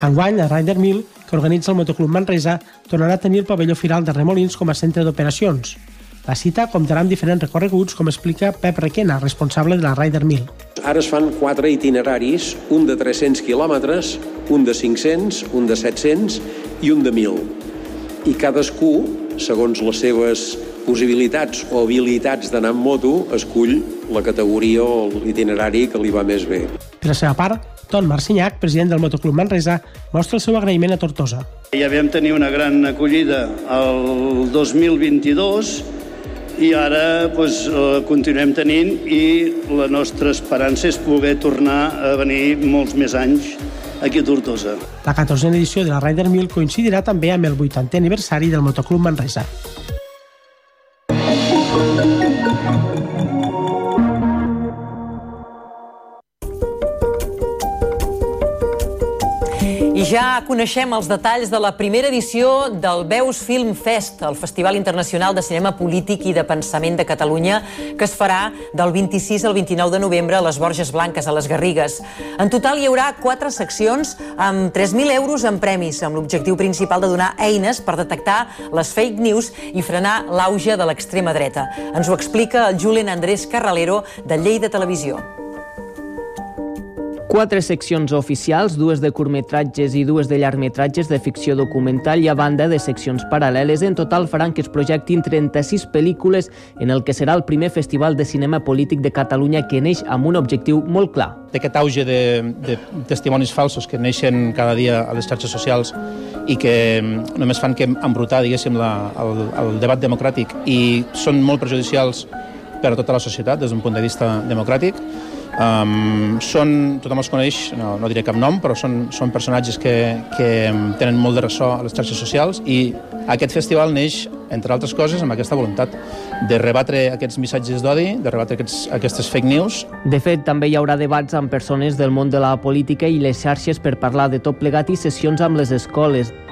Enguany, la Rider 1000, que organitza el Motoclub Manresa, tornarà a tenir el pavelló Firal de Remolins com a centre d'operacions. La cita comptarà amb diferents recorreguts, com explica Pep Requena, responsable de la Rider 1000. Ara es fan 4 itineraris, un de 300 quilòmetres, un de 500, un de 700 i un de 1.000. I cadascú, segons les seves possibilitats o habilitats d'anar amb moto, escull la categoria o l'itinerari que li va més bé. Per la seva part, Ton Marcinyac, president del Motoclub Manresa, mostra el seu agraïment a Tortosa. Ja vam tenir una gran acollida el 2022 i ara continuem tenint, i la nostra esperança és poder tornar a venir molts més anys aquí a Tortosa. La 14a edició de la Rider 1000 coincidirà també amb el 80è aniversari del Motoclub Manresa. I ja coneixem els detalls de la primera edició del Veus Film Fest, el Festival Internacional de Cinema Polític i de Pensament de Catalunya, que es farà del 26 al 29 de novembre a les Borges Blanques, a les Garrigues. En total hi haurà 4 seccions amb 3.000 euros en premis, amb l'objectiu principal de donar eines per detectar les fake news i frenar l'auge de l'extrema dreta. Ens ho explica el Julen Andrés Carralero, de Lleida Televisió. 4 seccions oficials, 2 de curtmetratges i 2 de llargmetratges de ficció documental i a banda de seccions paral·leles. En total faran que es projectin 36 pel·lícules en el que serà el primer festival de cinema polític de Catalunya, que neix amb un objectiu molt clar. D'aquest auge de testimonis falsos que neixen cada dia a les xarxes socials i que només fan que embrutar, diguéssim, el debat democràtic i són molt perjudicials per a tota la societat des d'un punt de vista democràtic. Tothom els coneix, no diré cap nom, però són personatges que tenen molt de ressò a les xarxes socials, i aquest festival neix, entre altres coses, amb aquesta voluntat de rebatre aquests missatges d'odi, de rebatre aquestes fake news. De fet, també hi haurà debats amb persones del món de la política i les xarxes per parlar de tot plegat i sessions amb les escoles.